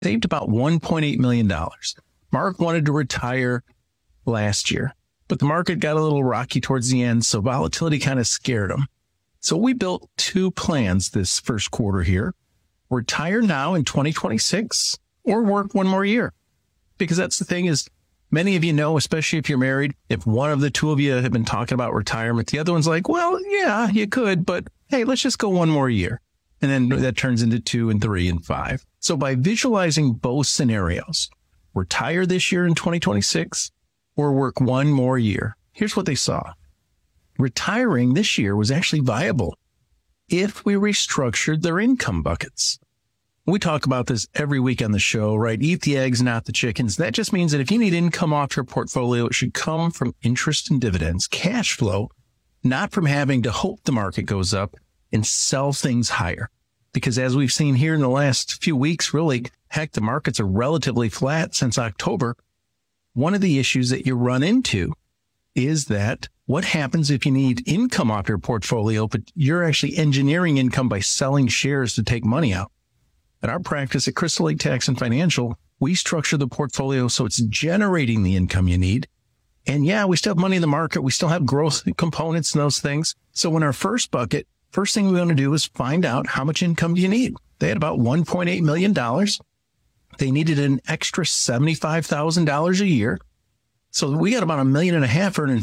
saved about $1.8 million. Mark wanted to retire last year, but the market got a little rocky towards the end, so volatility kind of scared him. So we built two plans this first quarter here. Retire now in 2026 or work one more year. Because that's the thing is, many of you know, especially if you're married, if one of the two of you have been talking about retirement, the other one's like, well, yeah, you could, but hey, let's just go one more year. And then that turns into 2 and 3 and 5. So by visualizing both scenarios, retire this year in 2026 or work one more year, here's what they saw. Retiring this year was actually viable if we restructured their income buckets. We talk about this every week on the show, right? Eat the eggs, not the chickens. That just means that if you need income off your portfolio, it should come from interest and dividends, cash flow, not from having to hope the market goes up and sell things higher. Because as we've seen here in the last few weeks, really, heck, the markets are relatively flat since October. One of the issues that you run into is that what happens if you need income off your portfolio, but you're actually engineering income by selling shares to take money out? At our practice at Crystal Lake Tax and Financial, we structure the portfolio so it's generating the income you need. And yeah, we still have money in the market. We still have growth components and those things. So in our first bucket, first thing we want to do is find out how much income do you need. They had about $1.8 million. They needed an extra $75,000 a year. So we got about $1.5 million earning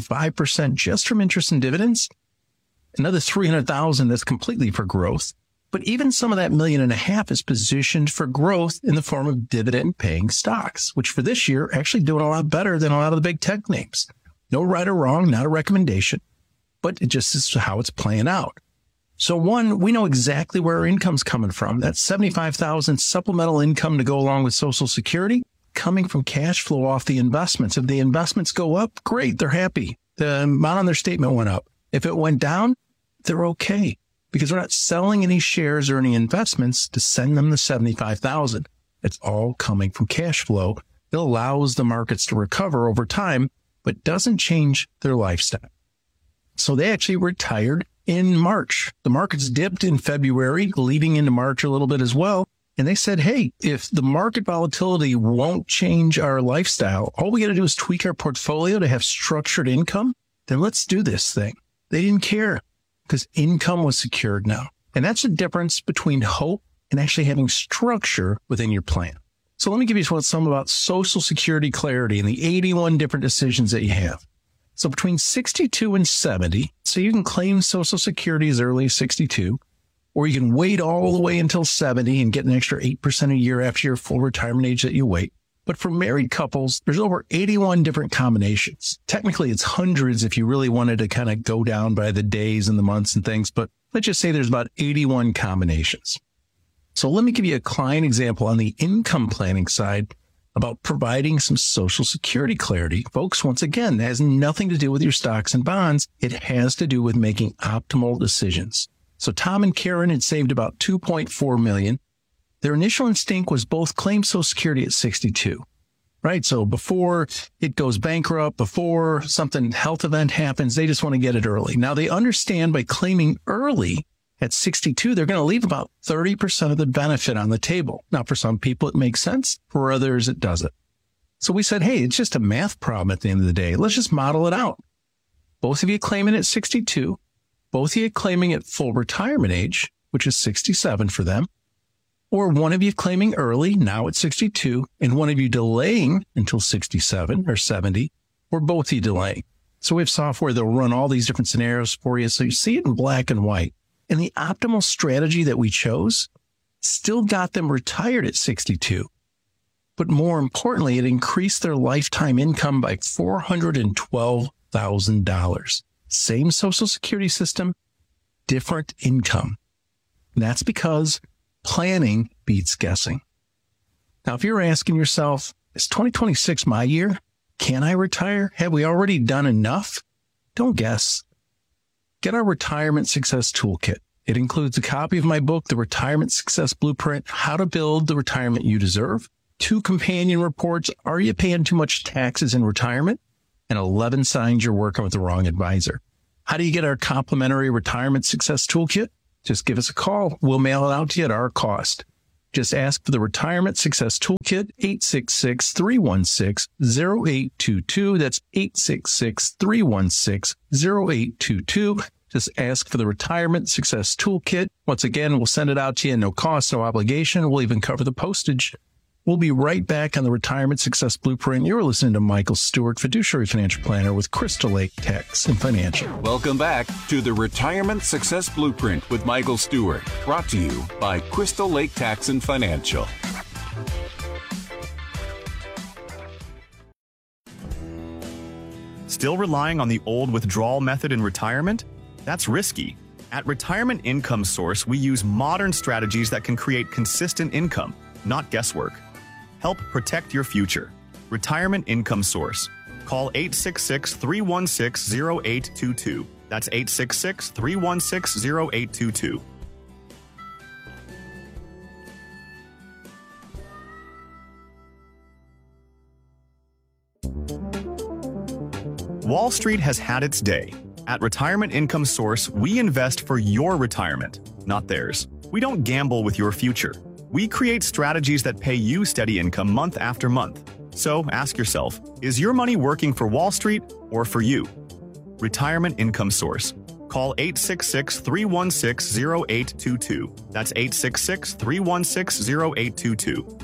5% just from interest and dividends. Another $300,000 that's completely for growth. But even some of that $1.5 million is positioned for growth in the form of dividend-paying stocks, which for this year actually doing a lot better than a lot of the big tech names. No right or wrong, not a recommendation, but it just is how it's playing out. So one, we know exactly where our income's coming from. That's $75,000 supplemental income to go along with Social Security, coming from cash flow off the investments. If the investments go up, great, they're happy. The amount on their statement went up. If it went down, they're okay, because we're not selling any shares or any investments to send them the $75,000. It's all coming from cash flow that allows the markets to recover over time, but doesn't change their lifestyle. So they actually retired in March. The markets dipped in February, leading into March a little bit as well. And they said, hey, if the market volatility won't change our lifestyle, all we got to do is tweak our portfolio to have structured income, then let's do this thing. They didn't care because income was secured now. And that's the difference between hope and actually having structure within your plan. So let me give you some about Social Security clarity and the 81 different decisions that you have. So between 62 and 70, so you can claim Social Security as early as 62, or you can wait all the way until 70 and get an extra 8% a year after your full retirement age that you wait. But for married couples, there's over 81 different combinations. Technically, it's hundreds if you really wanted to kind of go down by the days and the months and things, but let's just say there's about 81 combinations. So let me give you a client example on the income planning side about providing some Social Security clarity. Folks, once again, that has nothing to do with your stocks and bonds. It has to do with making optimal decisions. So Tom and Karen had saved about $2.4 million. Their initial instinct was both claim Social Security at 62, right? So before it goes bankrupt, before something health event happens, they just want to get it early. Now they understand by claiming early at 62, they're going to leave about 30% of the benefit on the table. Now, for some people, it makes sense. For others, it doesn't. So we said, hey, it's just a math problem at the end of the day. Let's just model it out. Both of you claiming at 62, both of you claiming at full retirement age, which is 67 for them, or one of you claiming early, now at 62, and one of you delaying until 67 or 70, or both of you delaying. So we have software that will run all these different scenarios for you so you see it in black and white. And the optimal strategy that we chose still got them retired at 62. But more importantly, it increased their lifetime income by $412,000. Same Social Security system, different income. And that's because planning beats guessing. Now, if you're asking yourself, is 2026 my year? Can I retire? Have we already done enough? Don't guess. Get our Retirement Success Toolkit. It includes a copy of my book, The Retirement Success Blueprint, How to Build the Retirement You Deserve, 2 companion reports, Are You Paying Too Much Taxes in Retirement? And 11 signs you're working with the wrong advisor. How do you get our complimentary Retirement Success Toolkit? Just give us a call. We'll mail it out to you at our cost. Just ask for the Retirement Success Toolkit, 866-316-0822. That's 866-316-0822. Just ask for the Retirement Success Toolkit. Once again, we'll send it out to you, no cost, no obligation. We'll even cover the postage. We'll be right back on the Retirement Success Blueprint. You're listening to Michael Stewart, Fiduciary Financial Planner with Crystal Lake Tax and Financial. Welcome back to the Retirement Success Blueprint with Michael Stewart, brought to you by Crystal Lake Tax and Financial. Still relying on the old withdrawal method in retirement? That's risky. At Retirement Income Source, we use modern strategies that can create consistent income, not guesswork. Help protect your future. Retirement Income Source. Call 866-316-0822. That's 866-316-0822. Wall Street has had its day. At Retirement Income Source, we invest for your retirement, not theirs. We don't gamble with your future. We create strategies that pay you steady income month after month. So ask yourself, is your money working for Wall Street or for you? Retirement Income Source. Call 866-316-0822. That's 866-316-0822.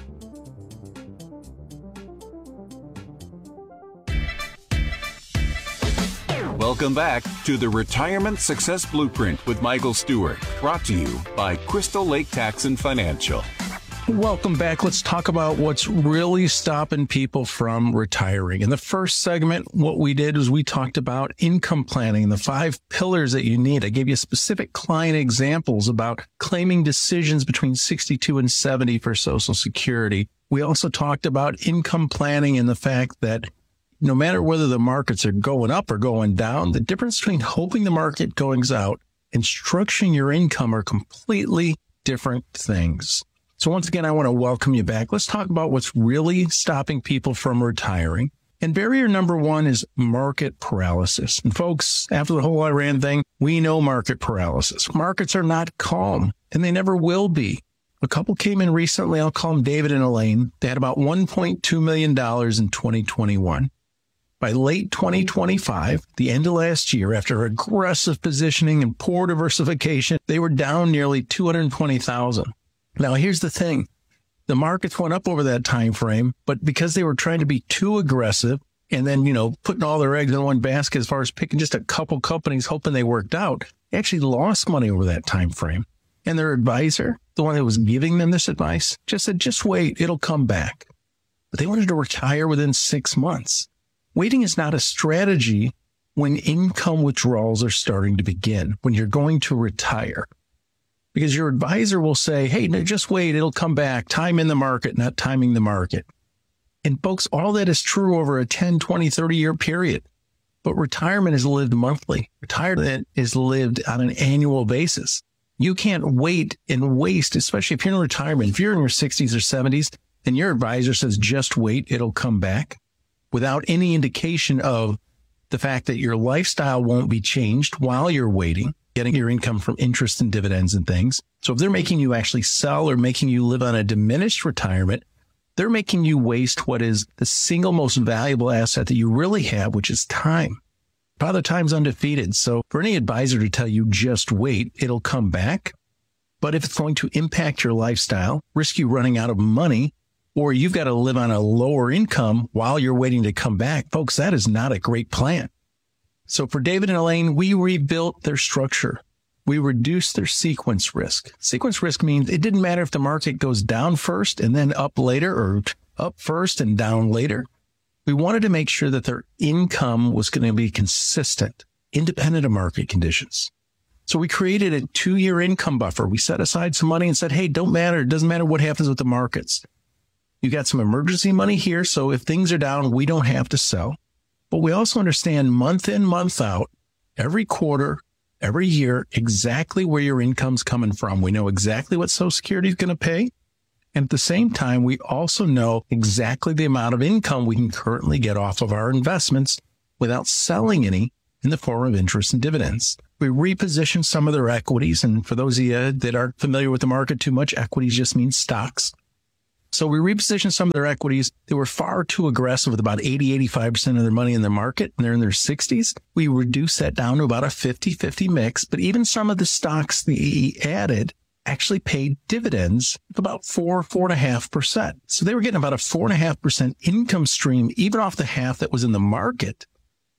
Welcome back to the Retirement Success Blueprint with Michael Stewart, brought to you by Crystal Lake Tax and Financial. Welcome back. Let's talk about what's really stopping people from retiring. In the first segment, what we did was we talked about income planning and the 5 pillars that you need. I gave you specific client examples about claiming decisions between 62 and 70 for Social Security. We also talked about income planning and the fact that no matter whether the markets are going up or going down, the difference between hoping the market goes out and structuring your income are completely different things. So once again, I want to welcome you back. Let's talk about what's really stopping people from retiring. And barrier number 1 is market paralysis. And folks, after the whole Iran thing, we know market paralysis. Markets are not calm, and they never will be. A couple came in recently. I'll call them David and Elaine. They had about $1.2 million in 2021. By late 2025, the end of last year, after aggressive positioning and poor diversification, they were down nearly $220,000. Now, here's the thing. The markets went up over that time frame, but because they were trying to be too aggressive and then, putting all their eggs in one basket as far as picking just a couple companies, hoping they worked out, they actually lost money over that time frame. And their advisor, the one that was giving them this advice, just said, just wait, it'll come back. But they wanted to retire within 6 months. Waiting is not a strategy when income withdrawals are starting to begin, when you're going to retire. Because your advisor will say, hey, no, just wait, it'll come back. Time in the market, not timing the market. And folks, all that is true over a 10, 20, 30-year period. But retirement is lived monthly. Retirement is lived on an annual basis. You can't wait and waste, especially if you're in retirement. If you're in your 60s or 70s and your advisor says, just wait, it'll come back, without any indication of the fact that your lifestyle won't be changed while you're waiting, getting your income from interest and dividends and things. So if they're making you actually sell or making you live on a diminished retirement, they're making you waste what is the single most valuable asset that you really have, which is time. Father Time's undefeated. So for any advisor to tell you just wait, it'll come back. But if it's going to impact your lifestyle, risk you running out of money, or you've got to live on a lower income while you're waiting to come back, folks, that is not a great plan. So for David and Elaine, we rebuilt their structure. We reduced their sequence risk. Sequence risk means it didn't matter if the market goes down first and then up later, or up first and down later. We wanted to make sure that their income was going to be consistent, independent of market conditions. So we created a 2-year income buffer. We set aside some money and said, hey, don't matter. It doesn't matter what happens with the markets. You got some emergency money here, so if things are down, we don't have to sell. But we also understand month in, month out, every quarter, every year, exactly where your income's coming from. We know exactly what Social Security is going to pay. And at the same time, we also know exactly the amount of income we can currently get off of our investments without selling any in the form of interest and dividends. We repositioned some of their equities. And for those of you that aren't familiar with the market too much, equities just means stocks. So we repositioned some of their equities. They were far too aggressive with about 85% of their money in the market, and they're in their 60s. We reduced that down to about a 50-50 mix. But even some of the stocks they added actually paid dividends of about 4.5%. So they were getting about a 4.5% income stream, even off the half that was in the market.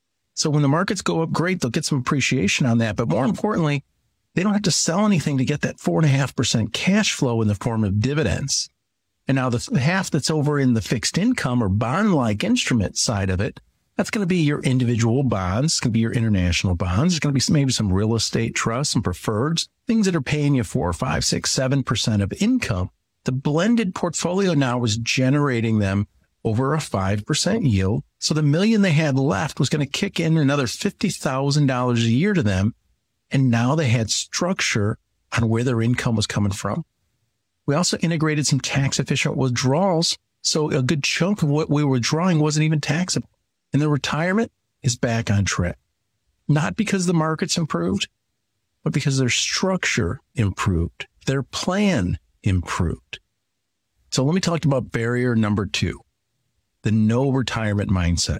So when the markets go up, great, they'll get some appreciation on that. But more importantly, they don't have to sell anything to get that 4.5% cash flow in the form of dividends. And now the half that's over in the fixed income or bond-like instrument side of it, that's going to be your individual bonds. It's going to be your international bonds. It's going to be maybe some real estate trusts, some preferreds, things that are paying you 4, 5, 6, 7% of income. The blended portfolio now was generating them over a 5% yield. So the $1 million they had left was going to kick in another $50,000 a year to them. And now they had structure on where their income was coming from. We also integrated some tax efficient withdrawals. So a good chunk of what we were withdrawing wasn't even taxable. And the retirement is back on track. Not because the market's improved, but because their structure improved. Their plan improved. So let me talk about barrier number 2, the no retirement mindset.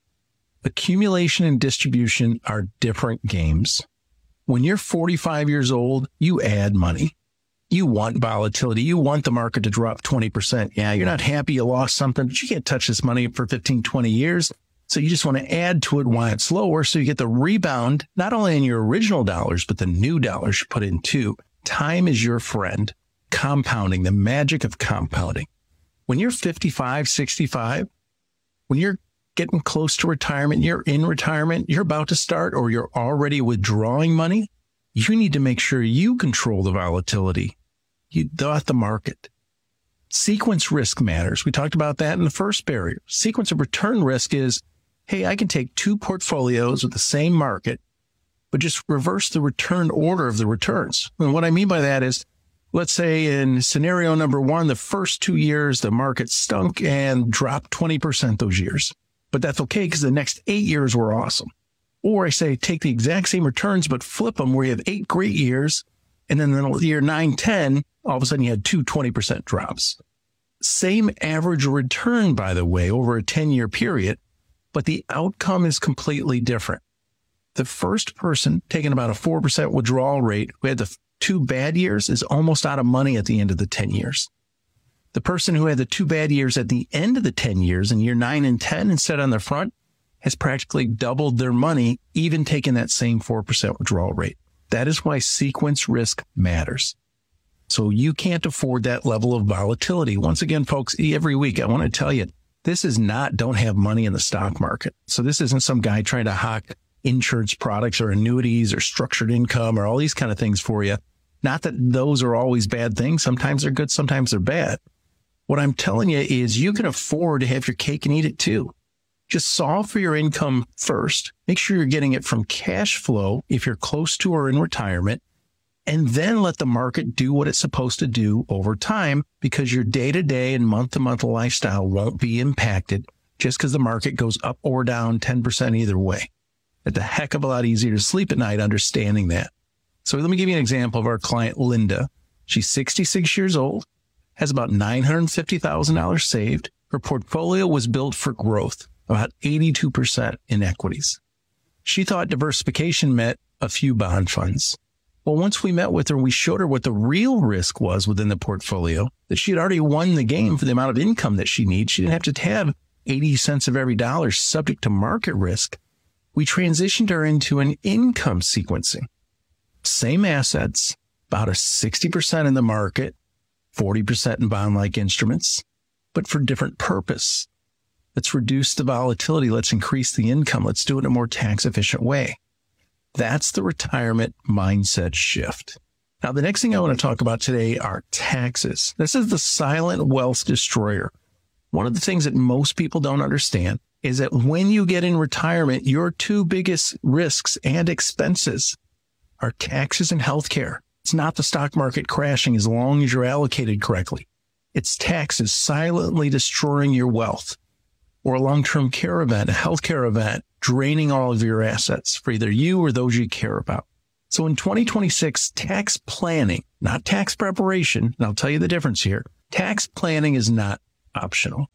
Accumulation and distribution are different games. When you're 45 years old, you add money. You want volatility. You want the market to drop 20%. Yeah, you're not happy you lost something, but you can't touch this money for 15, 20 years. So you just want to add to it while it's lower so you get the rebound, not only in your original dollars, but the new dollars you put in too. Time is your friend. Compounding, the magic of compounding. When you're 55, 65, when you're getting close to retirement, you're in retirement, you're about to start, or you're already withdrawing money, you need to make sure you control the volatility. Not the market. Sequence risk matters. We talked about that in the first barrier. Sequence of return risk is, hey, I can take 2 portfolios with the same market, but just reverse the return order of the returns. And what I mean by that is, let's say in scenario number 1, the first 2 years, the market stunk and dropped 20% those years. But that's okay because the next 8 years were awesome. Or I say, take the exact same returns, but flip them where you have 8 great years. And then in year 9, 10, all of a sudden you had 20% drops. Same average return, by the way, over a 10-year period, but the outcome is completely different. The first person taking about a 4% withdrawal rate who had the 2 bad years is almost out of money at the end of the 10 years. The person who had the 2 bad years at the end of the 10 years in year 9 and 10 instead on the front has practically doubled their money, even taking that same 4% withdrawal rate. That is why sequence risk matters. So you can't afford that level of volatility. Once again, folks, every week I want to tell you, this is not don't have money in the stock market. So this isn't some guy trying to hawk insurance products or annuities or structured income or all these kind of things for you. Not that those are always bad things. Sometimes they're good, sometimes they're bad. What I'm telling you is you can afford to have your cake and eat it too. Just solve for your income first. Make sure you're getting it from cash flow if you're close to or in retirement, and then let the market do what it's supposed to do over time, because your day-to-day and month-to-month lifestyle won't be impacted just because the market goes up or down 10% either way. It's a heck of a lot easier to sleep at night understanding that. So let me give you an example of our client, Linda. She's 66 years old, has about $950,000 saved. Her portfolio was built for growth, about 82% in equities. She thought diversification meant a few bond funds. Well, once we met with her, we showed her what the real risk was within the portfolio, that she had already won the game for the amount of income that she needs. She didn't have to have 80 cents of every dollar subject to market risk. We transitioned her into an income sequencing. Same assets, about a 60% in the market, 40% in bond-like instruments, but for different purpose. Let's reduce the volatility. Let's increase the income. Let's do it in a more tax-efficient way. That's the retirement mindset shift. Now, the next thing I want to talk about today are taxes. This is the silent wealth destroyer. One of the things that most people don't understand is that when you get in retirement, your 2 biggest risks and expenses are taxes and healthcare. It's not the stock market crashing as long as you're allocated correctly. It's taxes silently destroying your wealth. or a long-term care event, a healthcare event, draining all of your assets for either you or those you care about. So in 2026, tax planning, not tax preparation, and I'll tell you the difference here, tax planning is not optional.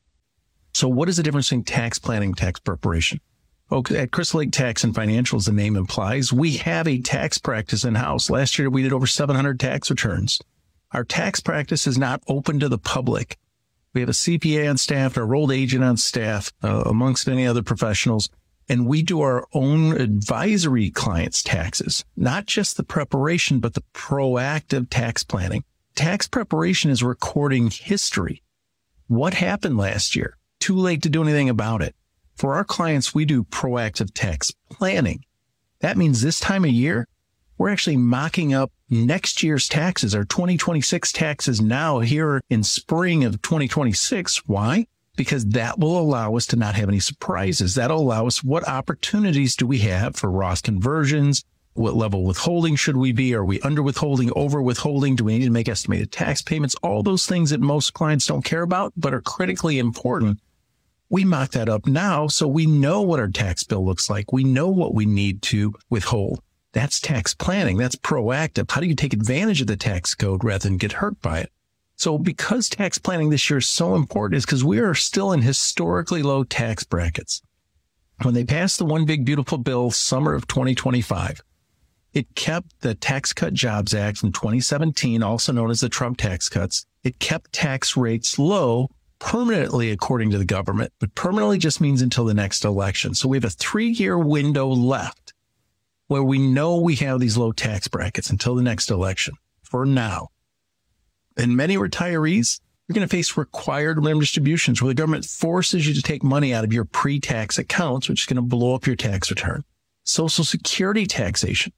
So what is the difference between tax planning and tax preparation? At Crystal Lake Tax and Financial, as the name implies, we have a tax practice in-house. Last year, we did over 700 tax returns. Our tax practice is not open to the public. We have a CPA on staff, a enrolled agent on staff, amongst many other professionals, and we do our own advisory clients' taxes, not just the preparation, but the proactive tax planning. Tax preparation is recording history. What happened last year? Too late to do anything about it. For our clients, we do proactive tax planning. That means this time of year, we're actually mocking up next year's taxes, our 2026 taxes now here in spring of 2026. Why? Because that will allow us to not have any surprises. That'll allow us, what opportunities do we have for Roth conversions? What level withholding should we be? Are we under withholding, over withholding? Do we need to make estimated tax payments? All those things that most clients don't care about, but are critically important. We mock that up now so we know what our tax bill looks like. We know what we need to withhold. That's tax planning. That's proactive. How do you take advantage of the tax code rather than get hurt by it? So because tax planning this year is so important is because we are still in historically low tax brackets. When they passed the One Big Beautiful Bill summer of 2025, it kept the Tax Cut Jobs Act from 2017, also known as the Trump tax cuts. It kept tax rates low permanently, according to the government, but permanently just means until the next election. So we have a 3-year window left where we know we have these low tax brackets until the next election for now. And many retirees, you're going to face required minimum distributions where the government forces you to take money out of your pre-tax accounts, which is going to blow up your tax return. Social Security taxation.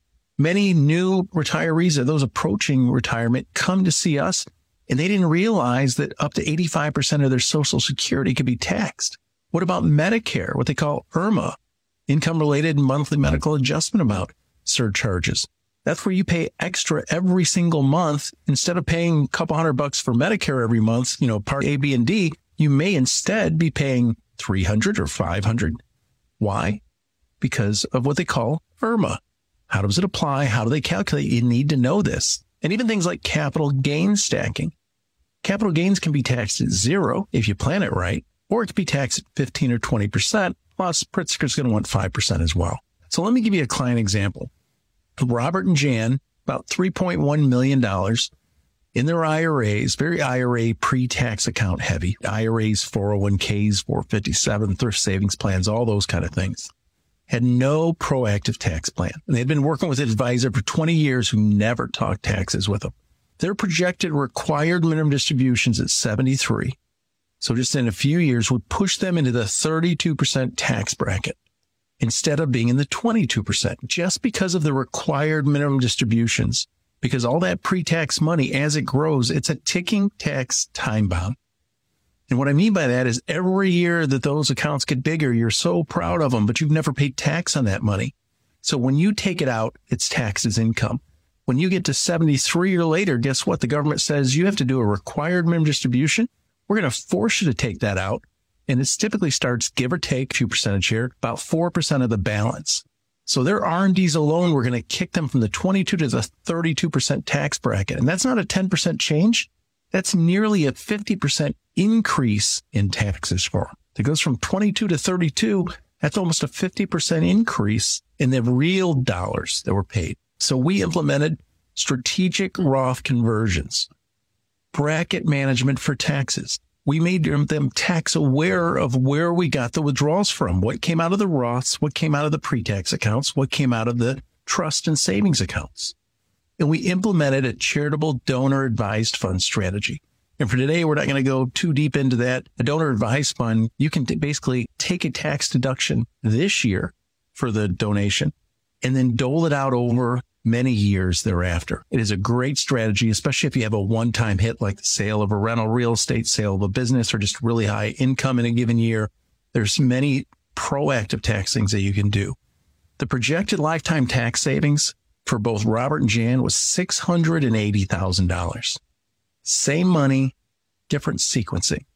Many new retirees or those approaching retirement come to see us, and they didn't realize that up to 85% of their Social Security could be taxed. What about Medicare, what they call IRMA, income-related monthly medical adjustment amount surcharges? That's where you pay extra every single month. Instead of paying a couple $100 for Medicare every month, part A, B, and D, you may instead be paying $300 or $500. Why? Because of what they call IRMA. How does it apply? How do they calculate? You need to know this. And even things like capital gain stacking. Capital gains can be taxed at 0 if you plan it right, or it can be taxed at 15 or 20%. Plus, Pritzker's going to want 5% as well. So let me give you a client example. Robert and Jan, about $3.1 million in their IRAs, very IRA pre-tax account heavy, IRAs, 401ks, 457, thrift savings plans, all those kind of things, had no proactive tax plan. And they'd been working with an advisor for 20 years who never talked taxes with them. Their projected required minimum distributions at 73. So just in a few years would push them into the 32% tax bracket instead of being in the 22%, just because of the required minimum distributions. Because all that pre-tax money, as it grows, it's a ticking tax time bomb. And what I mean by that is every year that those accounts get bigger, you're so proud of them, but you've never paid tax on that money. So when you take it out, it's taxed as income. When you get to 73 or later, guess what? The government says you have to do a required minimum distribution. We're going to force you to take that out. And it typically starts, give or take a few percentage here, about 4% of the balance. So their R&Ds alone, we're going to kick them from the 22 to the 32% tax bracket. And that's not a 10% change. That's nearly a 50% increase in taxes for them. It goes from 22 to 32. That's almost a 50% increase in the real dollars that were paid. So we implemented strategic Roth conversions, bracket management for taxes. We made them tax aware of where we got the withdrawals from, what came out of the Roths, what came out of the pre-tax accounts, what came out of the trust and savings accounts. And we implemented a charitable donor advised fund strategy. And for today, we're not going to go too deep into that. A donor advised fund, you can basically take a tax deduction this year for the donation and then dole it out over many years thereafter. It is a great strategy, especially if you have a one-time hit like the sale of a rental real estate, sale of a business, or just really high income in a given year. There's many proactive tax things that you can do. The projected lifetime tax savings for both Robert and Jan was $680,000. Same money, different sequencing.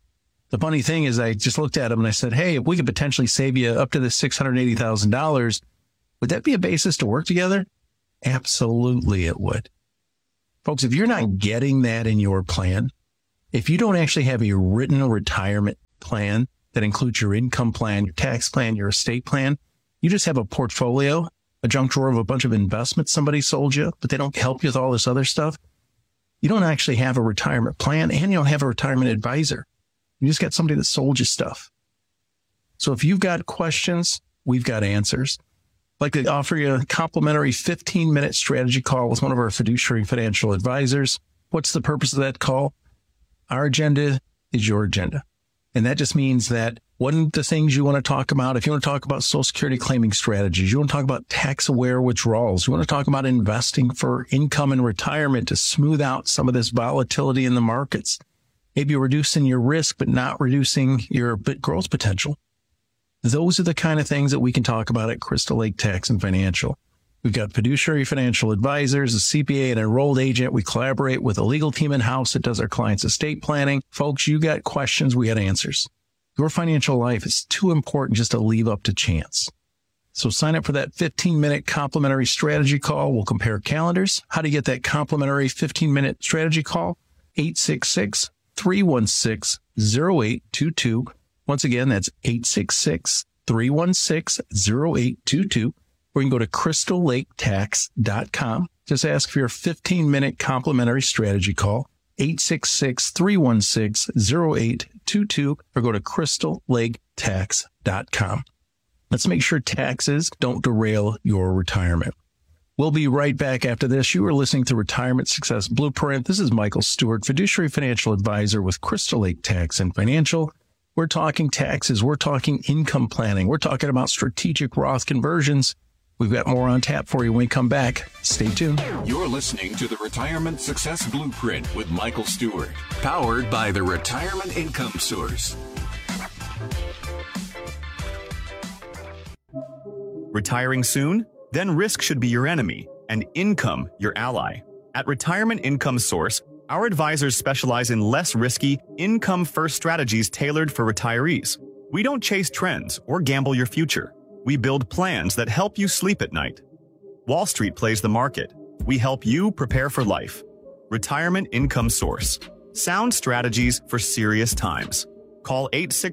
The funny thing is I just looked at him and I said, hey, if we could potentially save you up to this $680,000, would that be a basis to work together? Absolutely it would. Folks, if you're not getting that in your plan, if you don't actually have a written retirement plan that includes your income plan, your tax plan, your estate plan, you just have a portfolio, a junk drawer of a bunch of investments somebody sold you, but they don't help you with all this other stuff. You don't actually have a retirement plan and you don't have a retirement advisor. You just got somebody that sold you stuff. So if you've got questions, we've got answers. I'd like to offer you a complimentary 15-minute strategy call with one of our fiduciary financial advisors. What's the purpose of that call? Our agenda is your agenda. And that just means that one of the things you want to talk about, if you want to talk about Social Security claiming strategies, you want to talk about tax-aware withdrawals, you want to talk about investing for income and retirement to smooth out some of this volatility in the markets, maybe reducing your risk, but not reducing your growth potential. Those are the kind of things that we can talk about at Crystal Lake Tax and Financial. We've got fiduciary financial advisors, a CPA, an enrolled agent. We collaborate with a legal team in-house that does our clients' estate planning. Folks, you got questions, we got answers. Your financial life is too important just to leave up to chance. So sign up for that 15-minute complimentary strategy call. We'll compare calendars. How to get that complimentary 15-minute strategy call? 866-316-0822. Once again, that's 866-316-0822. Or you can go to crystallaketax.com. Just ask for your 15-minute complimentary strategy call, 866-316-0822, or go to crystallaketax.com. Let's make sure taxes don't derail your retirement. We'll be right back after this. You are listening to Retirement Success Blueprint. This is Michael Stewart, fiduciary financial advisor with Crystal Lake Tax and Financial. We're talking taxes. We're talking income planning. We're talking about strategic Roth conversions. We've got more on tap for you when we come back. Stay tuned. You're listening to the Retirement Success Blueprint with Michael Stewart, powered by the Retirement Income Source. Retiring soon? Then risk should be your enemy and income your ally. At Retirement Income Source, our advisors specialize in less risky, income-first strategies tailored for retirees. We don't chase trends or gamble your future. We build plans that help you sleep at night. Wall Street plays the market. We help you prepare for life. Retirement Income Source. Sound strategies for serious times. Call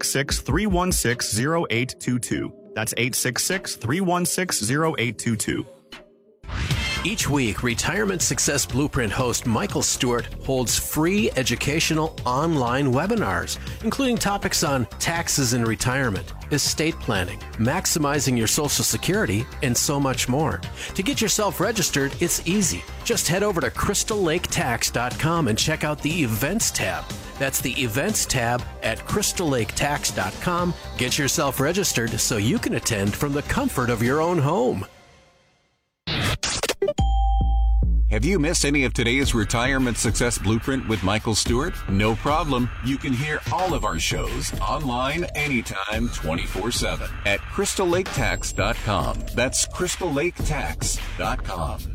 866-316-0822. That's 866-316-0822. Each week, Retirement Success Blueprint host Michael Stewart holds free educational online webinars, including topics on taxes and retirement, estate planning, maximizing your Social Security, and so much more. To get yourself registered, it's easy. Just head over to crystallaketax.com and check out the Events tab. That's the Events tab at crystallaketax.com. Get yourself registered so you can attend from the comfort of your own home. Have you missed any of today's Retirement Success Blueprint with Michael Stewart? No problem. You can hear all of our shows online anytime, 24/7 at crystallaketax.com. That's crystallaketax.com.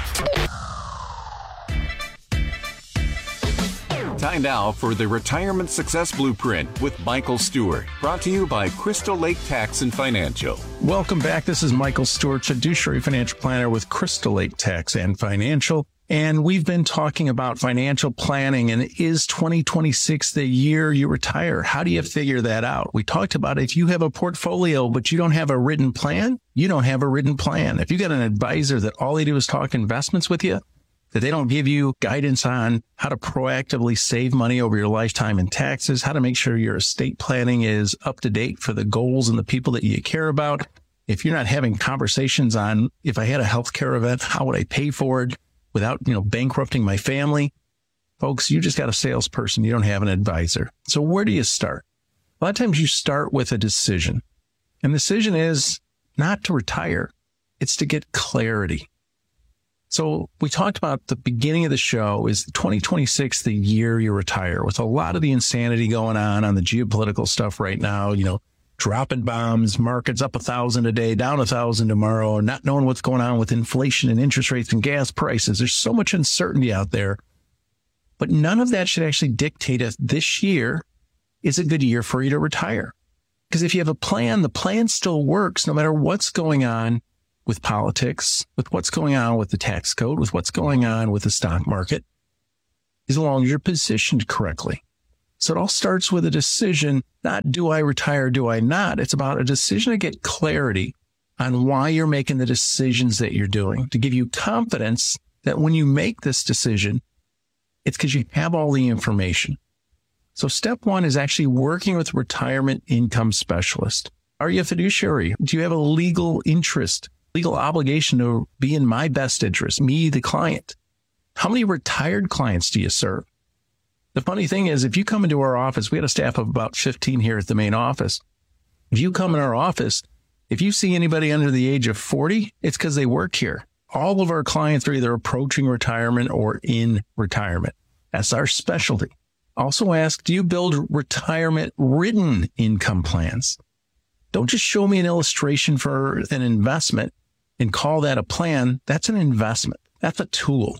Time now for the Retirement Success Blueprint with Michael Stewart, brought to you by Crystal Lake Tax and Financial. Welcome back. This is Michael Stewart, fiduciary financial planner with Crystal Lake Tax and Financial. And we've been talking about financial planning, and is 2026 the year you retire? How do you figure that out? We talked about if you have a portfolio, but you don't have a written plan, you don't have a written plan. If you got an advisor that all they do is talk investments with you, that they don't give you guidance on how to proactively save money over your lifetime in taxes, how to make sure your estate planning is up to date for the goals and the people that you care about. If you're not having conversations on, if I had a healthcare event, how would I pay for it without, bankrupting my family? Folks, you just got a salesperson. You don't have an advisor. So where do you start? A lot of times you start with a decision. And the decision is not to retire. It's to get clarity. So we talked about the beginning of the show is 2026, the year you retire, with a lot of the insanity going on the geopolitical stuff right now, dropping bombs, markets up 1,000 a day, down 1,000 tomorrow, not knowing what's going on with inflation and interest rates and gas prices. There's so much uncertainty out there, but none of that should actually dictate if this year is a good year for you to retire. Because if you have a plan, the plan still works no matter what's going on with politics, with what's going on with the tax code, with what's going on with the stock market, as long as you're positioned correctly. So it all starts with a decision, not do I retire, do I not? It's about a decision to get clarity on why you're making the decisions that you're doing, to give you confidence that when you make this decision, it's because you have all the information. So step one is actually working with a retirement income specialist. Are you a fiduciary? Do you have a legal interest, legal obligation to be in my best interest, me, the client? How many retired clients do you serve? The funny thing is, if you come into our office, we had a staff of about 15 here at the main office. If you come in our office, if you see anybody under the age of 40, it's because they work here. All of our clients are either approaching retirement or in retirement. That's our specialty. Also ask, do you build retirement written income plans? Don't just show me an illustration for an investment and call that a plan. That's an investment. That's a tool.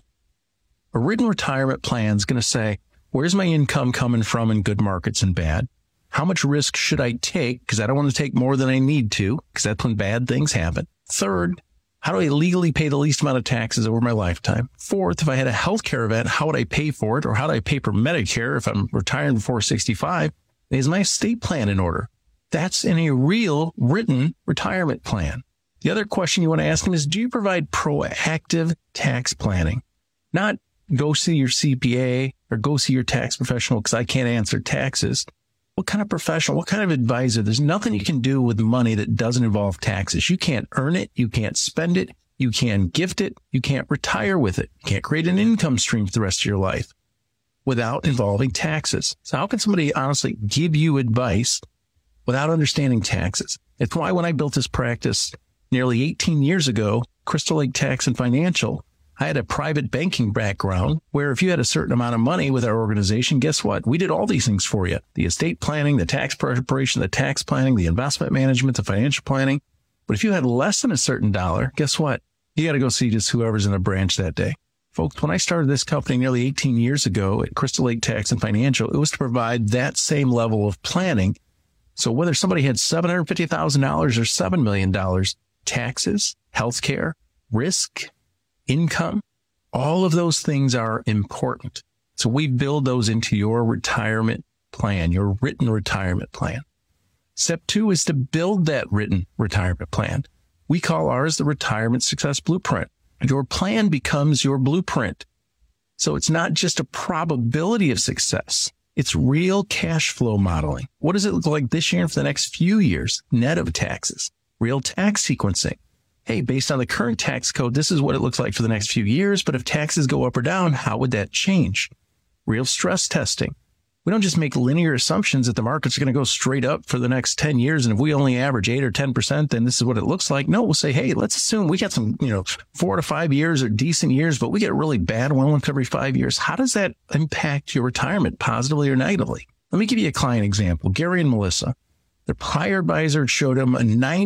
A written retirement plan is going to say, where's my income coming from in good markets and bad? How much risk should I take? Because I don't want to take more than I need to, because that's when bad things happen. Third, how do I legally pay the least amount of taxes over my lifetime? Fourth, if I had a healthcare event, how would I pay for it? Or how do I pay for Medicare if I'm retiring before 65? Is my estate plan in order? That's in a real written retirement plan. The other question you want to ask them is, do you provide proactive tax planning? Not go see your CPA or go see your tax professional because I can't answer taxes. What kind of professional, what kind of advisor? There's nothing you can do with money that doesn't involve taxes. You can't earn it. You can't spend it. You can't gift it. You can't retire with it. You can't create an income stream for the rest of your life without involving taxes. So how can somebody honestly give you advice without understanding taxes? It's why when I built this practice nearly 18 years ago, Crystal Lake Tax and Financial, I had a private banking background where if you had a certain amount of money with our organization, guess what? We did all these things for you. The estate planning, the tax preparation, the tax planning, the investment management, the financial planning. But if you had less than a certain dollar, guess what? You got to go see just whoever's in a branch that day. Folks, when I started this company nearly 18 years ago at Crystal Lake Tax and Financial, it was to provide that same level of planning. So whether somebody had $750,000 or $7 million, taxes, healthcare, risk, income, all of those things are important. So we build those into your retirement plan, your written retirement plan. Step two is to build that written retirement plan. We call ours the Retirement Success Blueprint. Your plan becomes your blueprint. So it's not just a probability of success. It's real cash flow modeling. What does it look like this year and for the next few years, net of taxes? Real tax sequencing. Hey, based on the current tax code, this is what it looks like for the next few years. But if taxes go up or down, how would that change? Real stress testing. We don't just make linear assumptions that the markets are going to go straight up for the next 10 years. And if we only average 8 or 10%, then this is what it looks like. No, we'll say, hey, let's assume we got some, 4 to 5 years or decent years, but we get really bad one every 5 years. How does that impact your retirement positively or negatively? Let me give you a client example. Gary and Melissa. Their prior advisor showed them a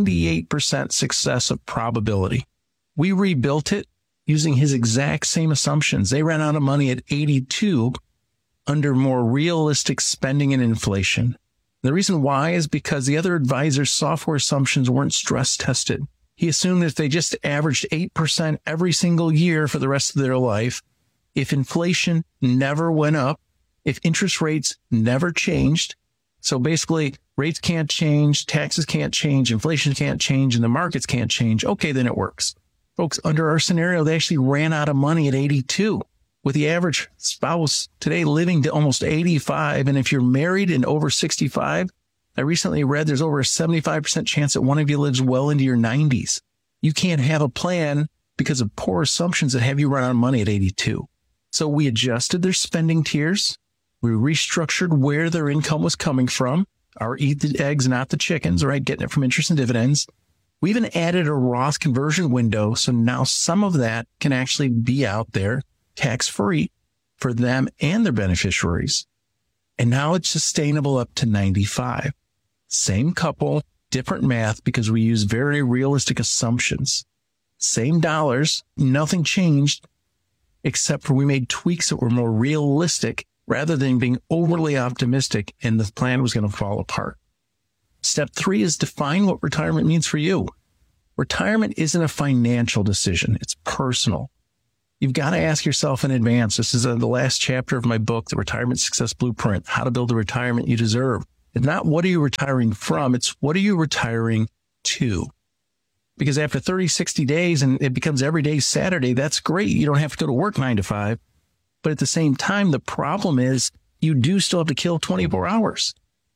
98% success of probability. We rebuilt it using his exact same assumptions. They ran out of money at 82 under more realistic spending and inflation. The reason why is because the other advisor's software assumptions weren't stress tested. He assumed if they just averaged 8% every single year for the rest of their life, if inflation never went up, if interest rates never changed, so basically, rates can't change, taxes can't change, inflation can't change, and the markets can't change. Okay, then it works. Folks, under our scenario, they actually ran out of money at 82, with the average spouse today living to almost 85. And if you're married and over 65, I recently read there's over a 75% chance that one of you lives well into your 90s. You can't have a plan because of poor assumptions that have you run out of money at 82. So we adjusted their spending tiers. We restructured where their income was coming from. Our eat the eggs, not the chickens, right? Getting it from interest and dividends. We even added a Roth conversion window. So now some of that can actually be out there tax-free for them and their beneficiaries. And now it's sustainable up to 95. Same couple, different math because we use very realistic assumptions. Same dollars, nothing changed, except for we made tweaks that were more realistic rather than being overly optimistic and the plan was going to fall apart. Step 3 is define what retirement means for you. Retirement isn't a financial decision. It's personal. You've got to ask yourself in advance. This is the last chapter of my book, The Retirement Success Blueprint, How to Build the Retirement You Deserve. It's not what are you retiring from, it's what are you retiring to? Because after 30, 60 days and it becomes every day Saturday, that's great. You don't have to go to work 9 to 5. But at the same time, the problem is you do still have to kill 24 hours.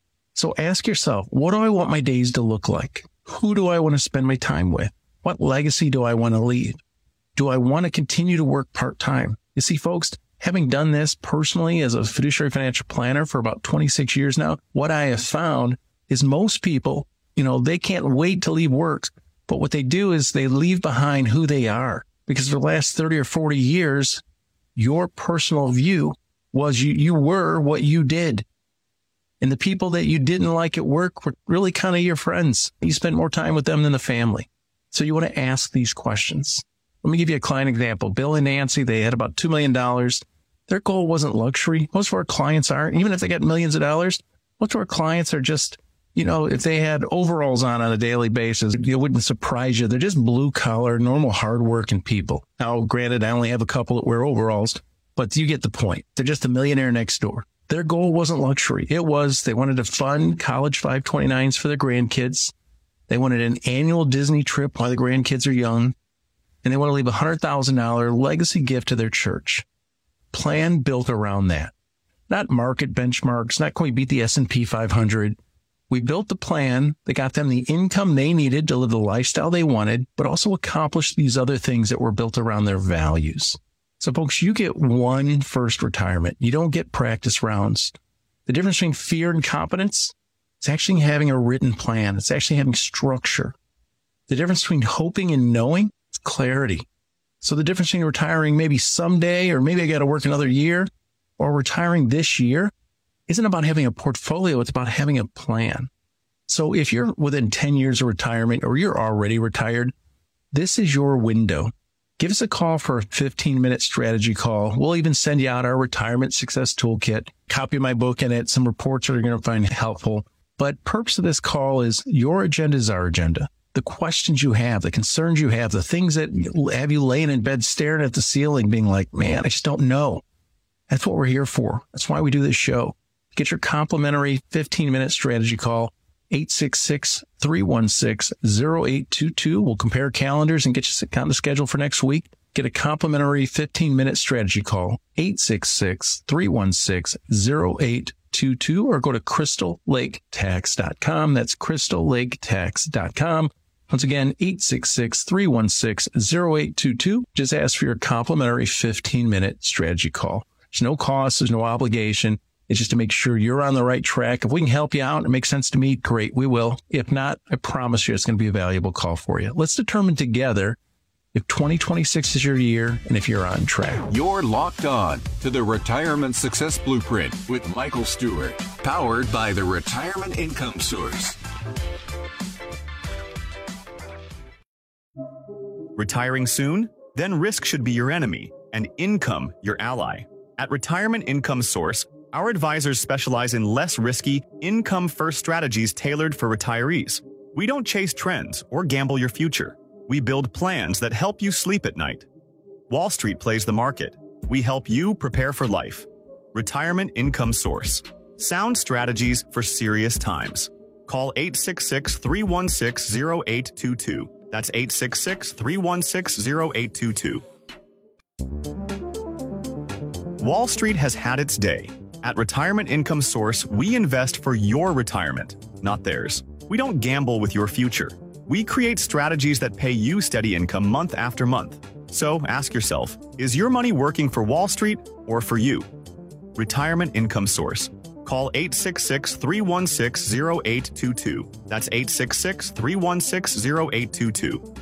So ask yourself, what do I want my days to look like? Who do I want to spend my time with? What legacy do I want to leave? Do I want to continue to work part-time? You see, folks, having done this personally as a fiduciary financial planner for about 26 years now, what I have found is most people, they can't wait to leave work. But what they do is they leave behind who they are, because for the last 30 or 40 years, your personal view was you were what you did. And the people that you didn't like at work were really kind of your friends. You spent more time with them than the family. So you want to ask these questions. Let me give you a client example. Bill and Nancy, they had about $2 million. Their goal wasn't luxury. Most of our clients aren't. Even if they got millions of dollars, most of our clients are just, if they had overalls on a daily basis, it wouldn't surprise you. They're just blue collar, normal, hardworking people. Now, granted, I only have a couple that wear overalls, but you get the point. They're just a millionaire next door. Their goal wasn't luxury. It was they wanted to fund college 529s for their grandkids. They wanted an annual Disney trip while the grandkids are young. And they want to leave a $100,000 legacy gift to their church. Plan built around that. Not market benchmarks, not can we beat the S&P 500. We built the plan that got them the income they needed to live the lifestyle they wanted, but also accomplish these other things that were built around their values. So folks, you get one first retirement. You don't get practice rounds. The difference between fear and competence is actually having a written plan. It's actually having structure. The difference between hoping and knowing is clarity. So the difference between retiring maybe someday, or maybe I got to work another year, or retiring this year isn't about having a portfolio. It's about having a plan. So if you're within 10 years of retirement or you're already retired, this is your window. Give us a call for a 15-minute strategy call. We'll even send you out our retirement success toolkit, copy of my book in it, some reports that are going to find helpful. But purpose of this call is your agenda is our agenda. The questions you have, the concerns you have, the things that have you laying in bed staring at the ceiling being like, man, I just don't know. That's what we're here for. That's why we do this show. Get your complimentary 15-minute strategy call, 866-316-0822. We'll compare calendars and get you on the schedule for next week. Get a complimentary 15-minute strategy call, 866-316-0822, or go to crystallaketax.com. That's crystallaketax.com. Once again, 866-316-0822. Just ask for your complimentary 15-minute strategy call. There's no cost. There's no obligation. It's just to make sure you're on the right track. If we can help you out and it makes sense to me, great, we will. If not, I promise you it's going to be a valuable call for you. Let's determine together if 2026 is your year and if you're on track. You're locked on to the Retirement Success Blueprint with Michael Stewart, powered by the Retirement Income Source. Retiring soon? Then risk should be your enemy and income your ally. At Retirement Income Source, our advisors specialize in less risky, income-first strategies tailored for retirees. We don't chase trends or gamble your future. We build plans that help you sleep at night. Wall Street plays the market. We help you prepare for life. Retirement Income Source. Sound strategies for serious times. Call 866-316-0822. That's 866-316-0822. Wall Street has had its day. At Retirement Income Source, we invest for your retirement, not theirs. We don't gamble with your future. We create strategies that pay you steady income month after month. So ask yourself, is your money working for Wall Street or for you? Retirement Income Source. Call 866-316-0822. That's 866-316-0822.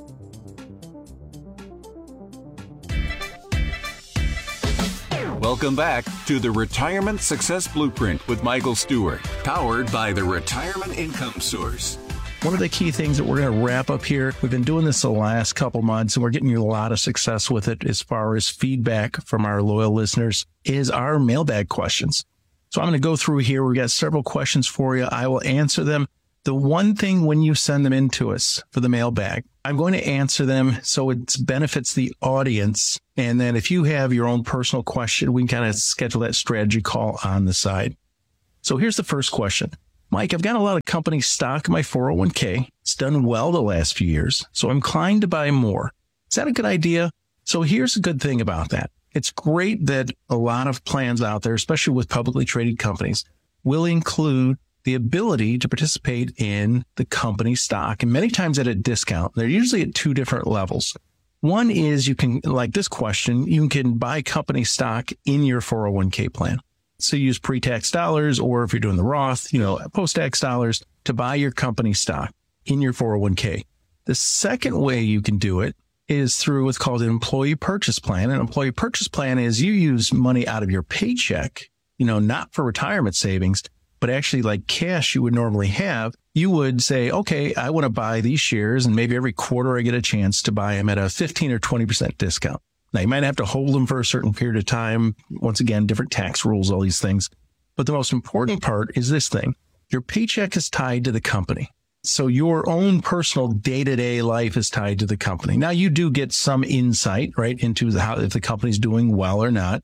Welcome back to the Retirement Success Blueprint with Michael Stewart, powered by the Retirement Income Source. One of the key things that we're going to wrap up here, we've been doing this the last couple months and we're getting a lot of success with it as far as feedback from our loyal listeners, is our mailbag questions. So I'm going to go through here. We've got several questions for you. I will answer them. The one thing when you send them in to us for the mailbag, I'm going to answer them so it benefits the audience. And then if you have your own personal question, we can kind of schedule that strategy call on the side. So here's the first question. Mike, I've got a lot of company stock in my 401k. It's done well the last few years, so I'm inclined to buy more. Is that a good idea? So here's a good thing about that. It's great that a lot of plans out there, especially with publicly traded companies, will include the ability to participate in the company stock, and many times at a discount. They're usually at two different levels. One is you can, like this question, you can buy company stock in your 401k plan. So you use pre-tax dollars, or if you're doing the Roth, post-tax dollars to buy your company stock in your 401k. The second way you can do it is through what's called an employee purchase plan. An employee purchase plan is you use money out of your paycheck, not for retirement savings, but actually like cash you would normally have. You would say, okay, I want to buy these shares, and maybe every quarter I get a chance to buy them at a 15 or 20% discount. Now, you might have to hold them for a certain period of time. Once again, different tax rules, all these things. But the most important part is this thing. Your paycheck is tied to the company. So your own personal day-to-day life is tied to the company. Now, you do get some insight, right, into if the company's doing well or not.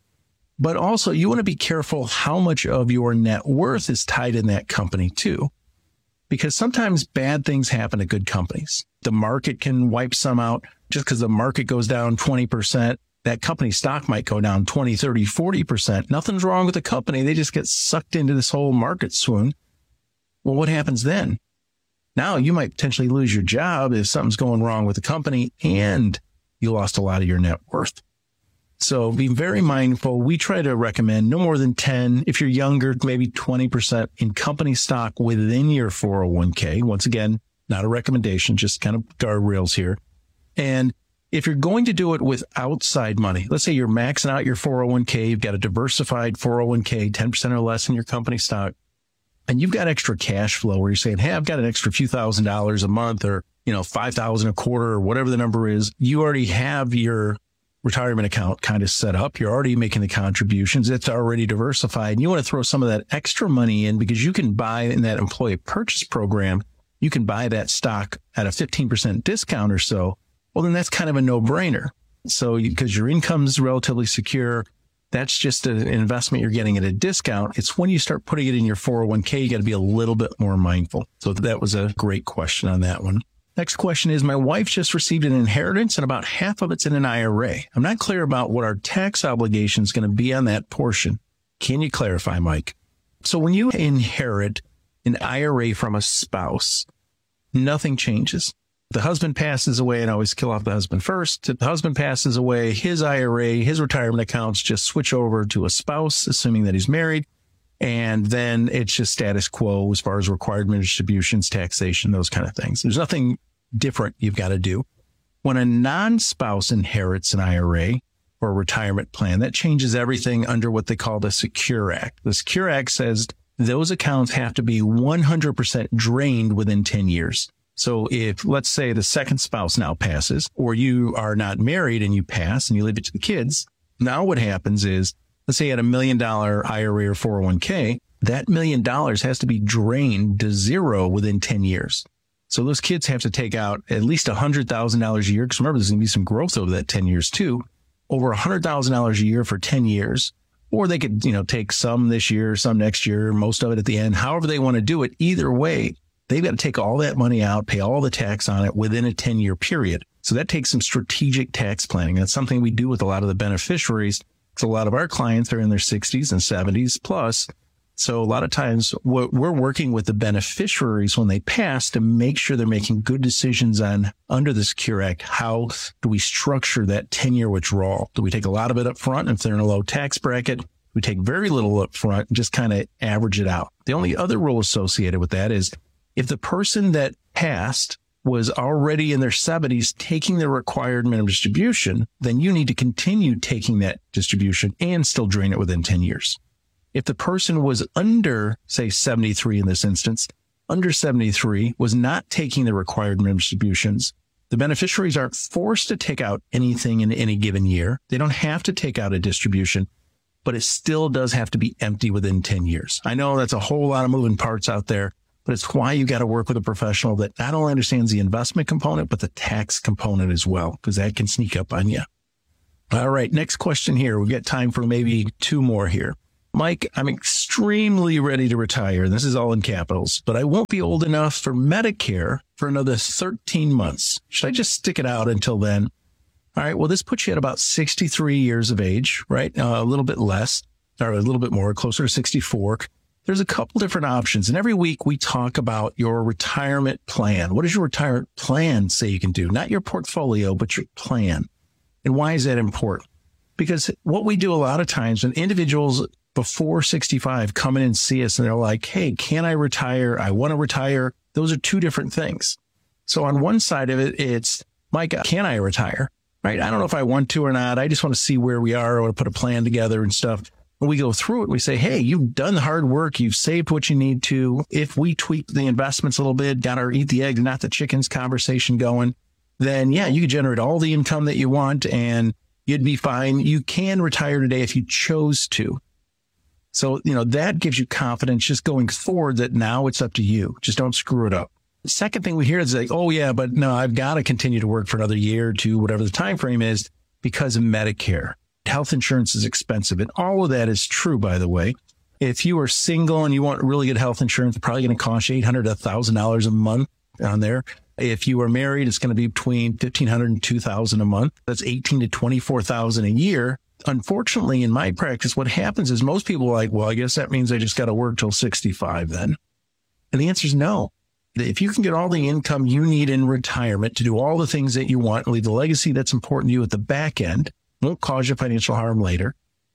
But also, you want to be careful how much of your net worth is tied in that company, too. Because sometimes bad things happen to good companies. The market can wipe some out. Just because the market goes down 20%, that company stock might go down 20, 30, 40%. Nothing's wrong with the company. They just get sucked into this whole market swoon. Well, what happens then? Now you might potentially lose your job if something's going wrong with the company and you lost a lot of your net worth. So be very mindful. We try to recommend no more than 10. If you're younger, maybe 20% in company stock within your 401k. Once again, not a recommendation, just kind of guardrails here. And if you're going to do it with outside money, let's say you're maxing out your 401k, you've got a diversified 401k, 10% or less in your company stock, and you've got extra cash flow where you're saying, hey, I've got an extra few $1,000s a month, or, $5,000 a quarter, or whatever the number is. You already have your retirement account kind of set up. You're already making the contributions. It's already diversified. And you want to throw some of that extra money in because you can buy in that employee purchase program. You can buy that stock at a 15% discount or so. Well, then that's kind of a no-brainer. So because your income is relatively secure, that's just an investment you're getting at a discount. It's when you start putting it in your 401k, you got to be a little bit more mindful. So that was a great question on that one. Next question is, my wife just received an inheritance and about half of it's in an IRA. I'm not clear about what our tax obligation is going to be on that portion. Can you clarify, Mike? So when you inherit an IRA from a spouse, nothing changes. The husband passes away, and I always kill off the husband first. If the husband passes away, his IRA, his retirement accounts just switch over to a spouse, assuming that he's married. And then it's just status quo as far as required distributions, taxation, those kind of things. There's nothing different you've got to do. When a non-spouse inherits an IRA or a retirement plan, that changes everything under what they call the Secure Act. The Secure Act says those accounts have to be 100% drained within 10 years. So if, let's say, the second spouse now passes, or you are not married and you pass and you leave it to the kids, now what happens is, let's say you had $1 million IRA or 401k, that $1 million has to be drained to zero within 10 years. So those kids have to take out at least $100,000 a year. Because remember, there's going to be some growth over that 10 years too. Over $100,000 a year for 10 years. Or they could, take some this year, some next year, most of it at the end. However they want to do it, either way, they've got to take all that money out, pay all the tax on it within a 10-year period. So that takes some strategic tax planning. That's something we do with a lot of the beneficiaries. Because a lot of our clients are in their 60s and 70s plus. So a lot of times we're working with the beneficiaries when they pass to make sure they're making good decisions on, under the Secure Act, how do we structure that 10-year withdrawal? Do we take a lot of it up front if they're in a low tax bracket? We take very little up front and just kind of average it out. The only other rule associated with that is if the person that passed was already in their 70s taking the required minimum distribution, then you need to continue taking that distribution and still drain it within 10 years. If the person was under, say, 73 in this instance, under 73 was not taking the required minimum distributions, the beneficiaries aren't forced to take out anything in any given year. They don't have to take out a distribution, but it still does have to be empty within 10 years. I know that's a whole lot of moving parts out there, but it's why you got to work with a professional that not only understands the investment component, but the tax component as well, because that can sneak up on you. All right, next question here. We've got time for maybe two more here. Mike, I'm extremely ready to retire. This is all in capitals, but I won't be old enough for Medicare for another 13 months. Should I just stick it out until then? All right, well, this puts you at about 63 years of age, right? A little bit less, or a little bit more, closer to 64. There's a couple different options. And every week we talk about your retirement plan. What does your retirement plan say you can do? Not your portfolio, but your plan. And why is that important? Because what we do a lot of times when individuals before 65 come in and see us and they're like, hey, can I retire? I want to retire. Those are two different things. So on one side of it, it's, Mike, can I retire? Right? I don't know if I want to or not. I just want to see where we are. I want to put a plan together and stuff. When we go through it, we say, hey, you've done the hard work. You've saved what you need to. If we tweak the investments a little bit, got our eat the egg, not the chickens conversation going, then yeah, you can generate all the income that you want and you'd be fine. You can retire today if you chose to. So, that gives you confidence just going forward that now it's up to you. Just don't screw it up. The second thing we hear is like, oh yeah, but no, I've got to continue to work for another year or two, whatever the time frame is, because of Medicare. Health insurance is expensive. And all of that is true, by the way. If you are single and you want really good health insurance, it's probably going to cost you $800 to $1,000 a month on there. If you are married, it's going to be between $1,500 and $2,000 a month. That's $18,000 to $24,000 a year. Unfortunately, in my practice, what happens is most people are like, well, I guess that means I just got to work till 65 then. And the answer is no. If you can get all the income you need in retirement to do all the things that you want and leave the legacy that's important to you at the back end, won't cause you financial harm later.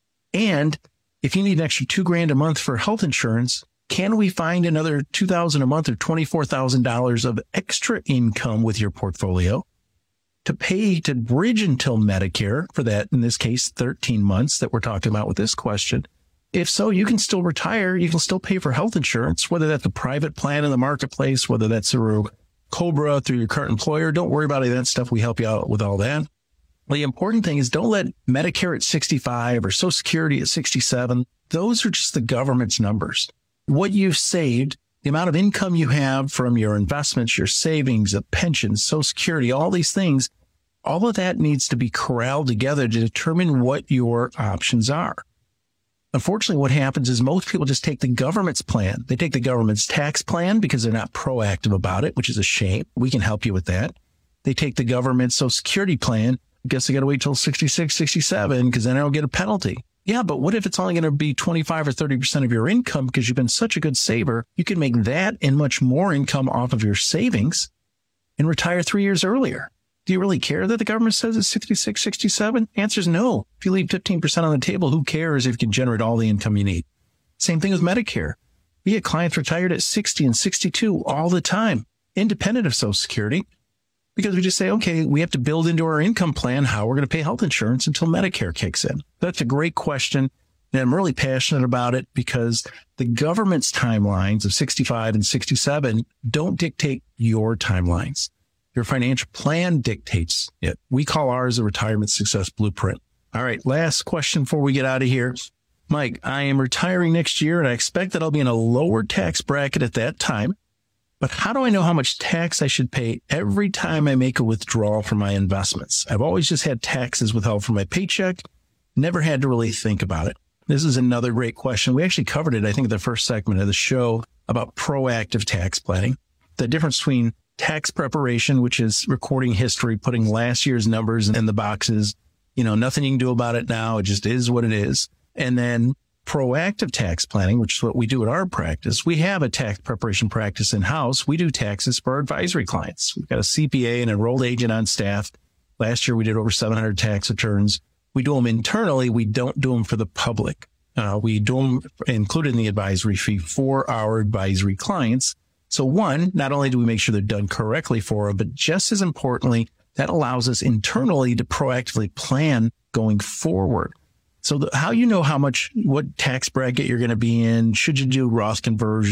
And if you need an extra $2,000 a month for health insurance, can we find another $2,000 a month or $24,000 of extra income with your portfolio to pay to bridge until Medicare for that, in this case, 13 months that we're talking about with this question? If so, you can still retire. You can still pay for health insurance, whether that's a private plan in the marketplace, whether that's through COBRA, through your current employer. Don't worry about any of that stuff. We help you out with all that. The important thing is don't let Medicare at 65 or Social Security at 67. Those are just the government's numbers. What you've saved, the amount of income you have from your investments, your savings, a pension, Social Security, all these things, all of that needs to be corralled together to determine what your options are. Unfortunately, what happens is most people just take the government's plan. They take the government's tax plan because they're not proactive about it, which is a shame. We can help you with that. They take the government's Social Security plan. I guess they got to wait till 66, 67 because then I don't get a penalty. Yeah, but what if it's only going to be 25 or 30% of your income because you've been such a good saver? You can make that and much more income off of your savings and retire 3 years earlier. Do you really care that the government says it's 66, 67? Answer is no. If you leave 15% on the table, who cares if you can generate all the income you need? Same thing with Medicare. We get clients retired at 60 and 62 all the time, independent of Social Security. Because we just say, okay, we have to build into our income plan how we're going to pay health insurance until Medicare kicks in. That's a great question. And I'm really passionate about it because the government's timelines of 65 and 67 don't dictate your timelines. Your financial plan dictates it. We call ours a retirement success blueprint. All right, last question before we get out of here. Mike, I am retiring next year and I expect that I'll be in a lower tax bracket at that time. But how do I know how much tax I should pay every time I make a withdrawal from my investments? I've always just had taxes withheld from my paycheck, never had to really think about it. This is another great question. We actually covered it, I think, in the first segment of the show about proactive tax planning. The difference between tax preparation, which is recording history, putting last year's numbers in the boxes, nothing you can do about it now. It just is what it is. And then proactive tax planning, which is what we do at our practice. We have a tax preparation practice in-house. We do taxes for our advisory clients. We've got a CPA and enrolled agent on staff. Last year, we did over 700 tax returns. We do them internally. We don't do them for the public. We do them included in the advisory fee for our advisory clients. So one, not only do we make sure they're done correctly for them, but just as importantly, that allows us internally to proactively plan going forward. So how you know what tax bracket you're going to be in, should you do Roth conversions,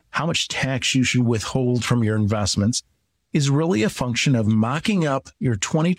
how much tax you should withhold from your investments is really a function of mocking up your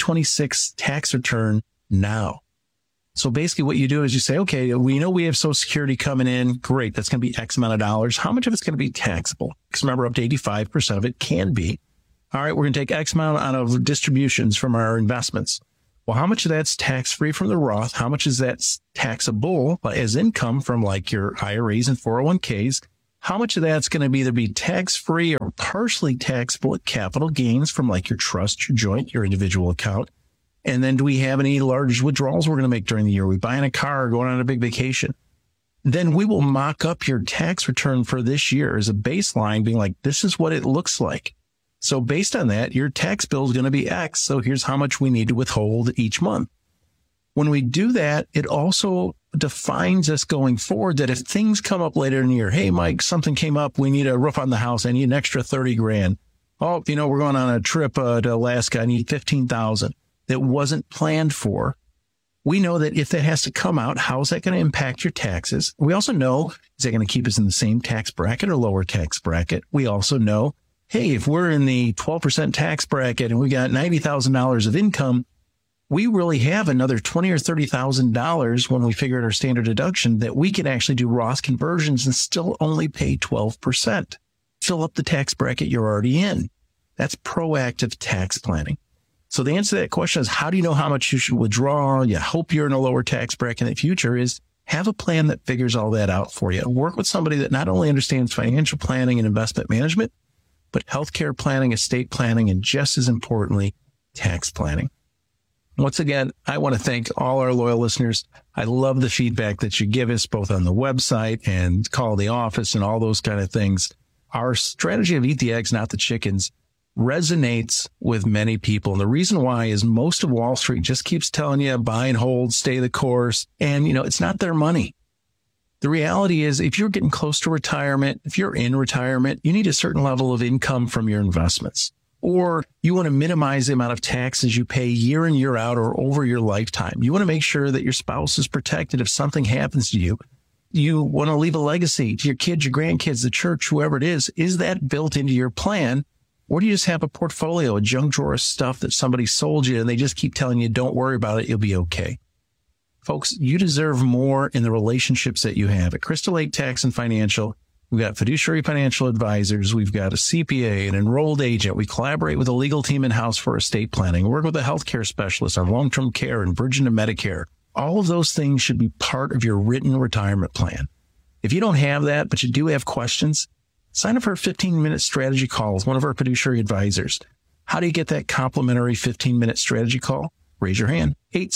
2026 tax return now. So basically what you do is you say, okay, we know we have Social Security coming in. Great. That's going to be X amount of dollars. How much of it's going to be taxable? Because remember, up to 85% of it can be. All right, we're going to take X amount out of distributions from our investments. Well, how much of that's tax-free from the Roth? How much is that taxable as income from like your IRAs and 401ks? How much of that's going to either be tax-free or partially taxable at capital gains from like your trust, your joint, your individual account? And then do we have any large withdrawals we're going to make during the year? Are we buying a car or going on a big vacation? Then we will mock up your tax return for this year as a baseline, being like, this is what it looks like. So based on that, your tax bill is going to be X. So here's how much we need to withhold each month. When we do that, it also defines us going forward that if things come up later in the year, hey, Mike, something came up. We need a roof on the house. I need an extra 30 grand. Oh, we're going on a trip to Alaska. I need 15,000 that wasn't planned for. We know that if that has to come out, how is that going to impact your taxes? We also know, is that going to keep us in the same tax bracket or lower tax bracket? We also know, hey, if we're in the 12% tax bracket and we got $90,000 of income, we really have another $20,000 or $30,000 when we figure out our standard deduction that we can actually do Roth conversions and still only pay 12%. Fill up the tax bracket you're already in. That's proactive tax planning. So the answer to that question is, how do you know how much you should withdraw? You hope you're in a lower tax bracket in the future is have a plan that figures all that out for you. Work with somebody that not only understands financial planning and investment management, but healthcare planning, estate planning, and just as importantly, tax planning. Once again, I want to thank all our loyal listeners. I love the feedback that you give us both on the website and call the office and all those kind of things. Our strategy of eat the eggs, not the chickens resonates with many people. And the reason why is most of Wall Street just keeps telling you buy and hold, stay the course. And, it's not their money. The reality is if you're getting close to retirement, if you're in retirement, you need a certain level of income from your investments. Or you want to minimize the amount of taxes you pay year in, year out, or over your lifetime. You want to make sure that your spouse is protected if something happens to you. You want to leave a legacy to your kids, your grandkids, the church, whoever it is. Is that built into your plan? Or do you just have a portfolio, a junk drawer of stuff that somebody sold you and they just keep telling you, don't worry about it, you'll be okay? Folks, you deserve more in the relationships that you have. At Crystal Lake Tax and Financial, we've got fiduciary financial advisors. We've got a CPA, an enrolled agent. We collaborate with a legal team in-house for estate planning. We work with a healthcare specialist on long-term care and bridging to Medicare. All of those things should be part of your written retirement plan. If you don't have that, but you do have questions, sign up for a 15-minute strategy call with one of our fiduciary advisors. How do you get that complimentary 15-minute strategy call? Raise your hand.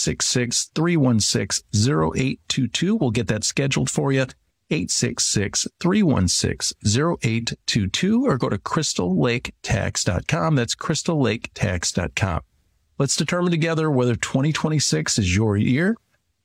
866-316-0822. We'll get that scheduled for you. 866-316-0822 or go to crystallaketax.com. That's crystallaketax.com. Let's determine together whether 2026 is your year.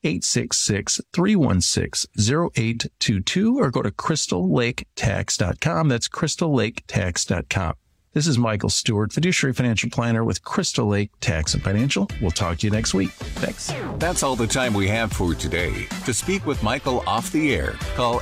866-316-0822 or go to crystallaketax.com. That's crystallaketax.com. This is Michael Stewart, fiduciary financial planner with Crystal Lake Tax and Financial. We'll talk to you next week. Thanks. That's all the time we have for today. To speak with Michael off the air, call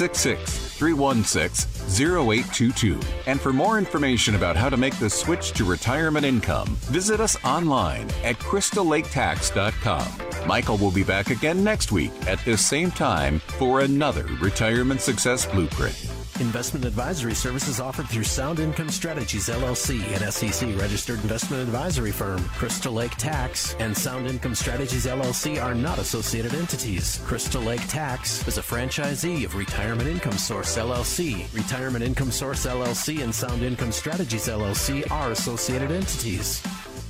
866-316-0822. And for more information about how to make the switch to retirement income, visit us online at crystallaketax.com. Michael will be back again next week at this same time for another Retirement Success Blueprint. Investment advisory services offered through Sound Income Strategies, LLC, an SEC-registered investment advisory firm. Crystal Lake Tax and Sound Income Strategies, LLC are not associated entities. Crystal Lake Tax is a franchisee of Retirement Income Source, LLC. Retirement Income Source, LLC and Sound Income Strategies, LLC are associated entities.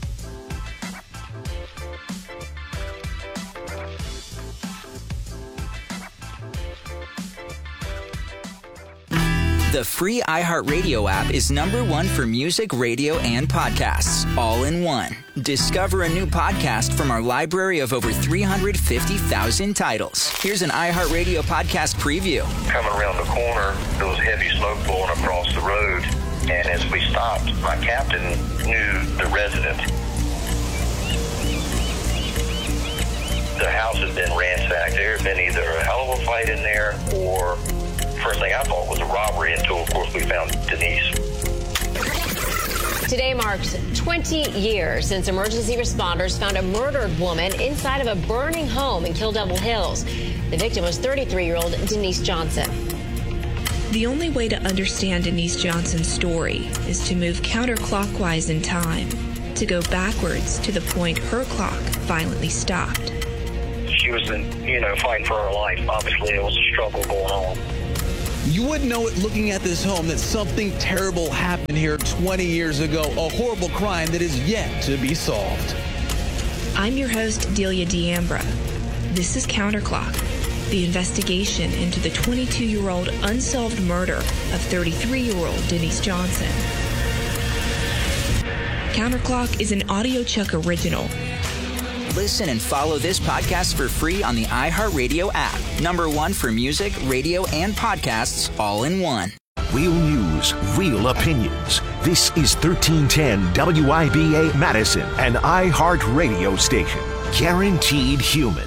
The free iHeartRadio app is #1 for music, radio, and podcasts, all in one. Discover a new podcast from our library of over 350,000 titles. Here's an iHeartRadio podcast preview. Coming around the corner, there was heavy smoke blowing across the road, and as we stopped, my captain knew the resident. The house had been ransacked. There had been either a hell of a fight in there or first thing I thought was a robbery until, of course, we found Denise. Today marks 20 years since emergency responders found a murdered woman inside of a burning home in Kill Devil Hills. The victim was 33-year-old Denise Johnson. The only way to understand Denise Johnson's story is to move counterclockwise in time, to go backwards to the point her clock violently stopped. She was, fighting for her life. Obviously, there was a struggle going on. You wouldn't know it looking at this home that something terrible happened here 20 years ago, a horrible crime that is yet to be solved. I'm your host, Delia D'Ambra. This is Counterclock, the investigation into the 22-year-old unsolved murder of 33-year-old Denise Johnson. Counterclock is an AudioChuck original. Listen and follow this podcast for free on the iHeartRadio app. #1 for music, radio, and podcasts all in one. Real news, real opinions. This is 1310 WIBA Madison, an iHeartRadio station. Guaranteed human.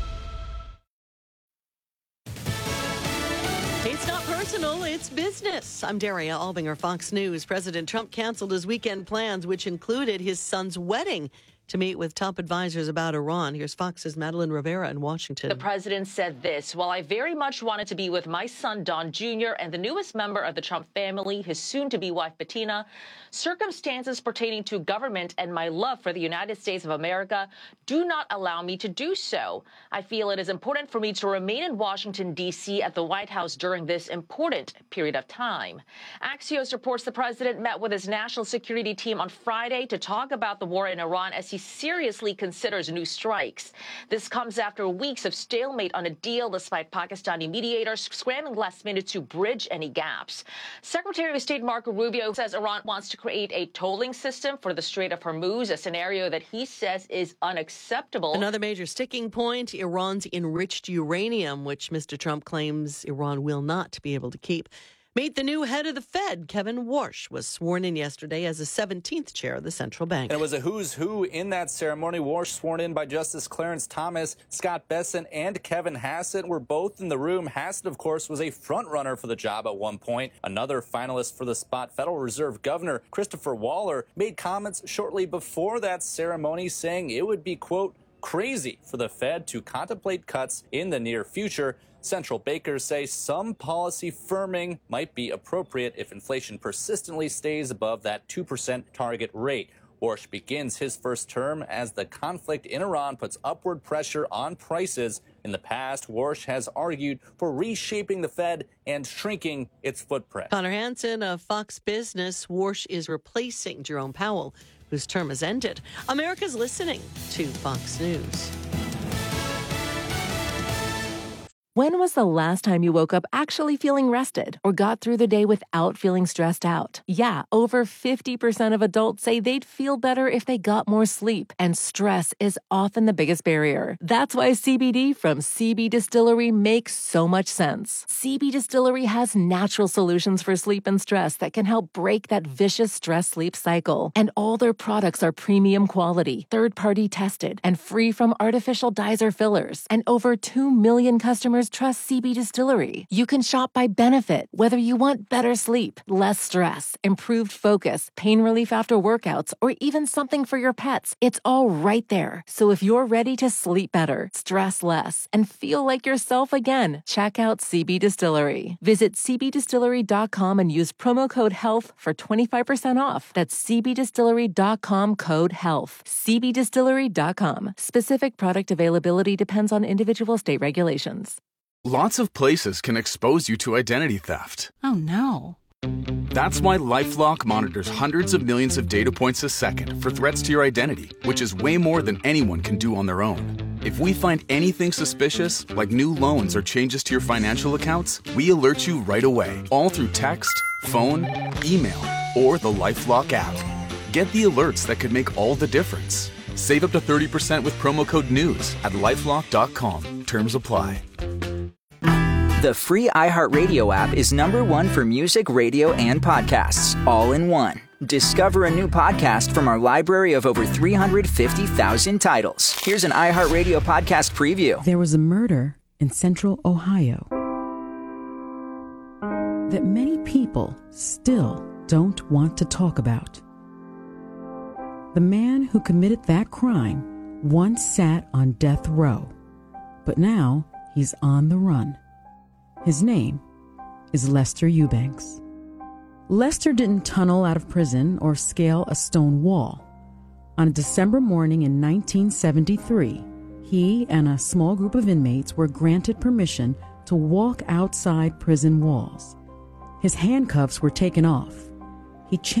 It's not personal, it's business. I'm Daria Albinger, Fox News. President Trump canceled his weekend plans, which included his son's wedding, to meet with top advisors about Iran. Here's Fox's Madeline Rivera in Washington. The president said this: "While I very much wanted to be with my son, Don Jr., and the newest member of the Trump family, his soon-to-be wife, Bettina, circumstances pertaining to government and my love for the United States of America do not allow me to do so. I feel it is important for me to remain in Washington, D.C. at the White House during this important period of time." Axios reports the president met with his national security team on Friday to talk about the war in Iran as he seriously considers new strikes. This comes after weeks of stalemate on a deal, despite Pakistani mediators scrambling last minute to bridge any gaps. Secretary of State Marco Rubio says Iran wants to create a tolling system for the Strait of Hormuz, a scenario that he says is unacceptable. Another major sticking point, Iran's enriched uranium, which Mr. Trump claims Iran will not be able to keep. Meet the new head of the Fed. Kevin Warsh was sworn in yesterday as the 17th chair of the central bank. And it was a who's who in that ceremony. Warsh sworn in by Justice Clarence Thomas, Scott Bessent, and Kevin Hassett were both in the room. Hassett, of course, was a front-runner for the job at one point. Another finalist for the spot, Federal Reserve Governor Christopher Waller, made comments shortly before that ceremony saying it would be, quote, crazy for the Fed to contemplate cuts in the near future. Central bankers say some policy firming might be appropriate if inflation persistently stays above that 2% target rate. Warsh begins his first term as the conflict in Iran puts upward pressure on prices. In the past, Warsh has argued for reshaping the Fed and shrinking its footprint. Connor Hansen of Fox Business. Warsh is replacing Jerome Powell, whose term has ended. America's listening to Fox News. When was the last time you woke up actually feeling rested or got through the day without feeling stressed out? Yeah, over 50% of adults say they'd feel better if they got more sleep, and stress is often the biggest barrier. That's why CBD from CB Distillery makes so much sense. CB Distillery has natural solutions for sleep and stress that can help break that vicious stress-sleep cycle. And all their products are premium quality, third-party tested, and free from artificial dyes or fillers. And over 2 million customers trust CB Distillery. You can shop by benefit, whether you want better sleep, less stress, improved focus, pain relief after workouts, or even something for your pets. It's all right there. So if you're ready to sleep better, stress less, and feel like yourself again, check out CB Distillery. Visit cbdistillery.com and use promo code HEALTH for 25% off. That's cbdistillery.com, code HEALTH. cbdistillery.com. Specific product availability depends on individual state regulations. Lots of places can expose you to identity theft. Oh, no. That's why LifeLock monitors hundreds of millions of data points a second for threats to your identity, which is way more than anyone can do on their own. If we find anything suspicious, like new loans or changes to your financial accounts, we alert you right away, all through text, phone, email, or the LifeLock app. Get the alerts that could make all the difference. Save up to 30% with promo code NEWS at LifeLock.com. Terms apply. The free iHeartRadio app is #1 for music, radio, and podcasts, all in one. Discover a new podcast from our library of over 350,000 titles. Here's an iHeartRadio podcast preview. There was a murder in Central Ohio. that many people still don't want to talk about. The man who committed that crime once sat on death row, but now he's on the run. His name is Lester Eubanks. Lester didn't tunnel out of prison or scale a stone wall. On a December morning in 1973, he and a small group of inmates were granted permission to walk outside prison walls. His handcuffs were taken off. He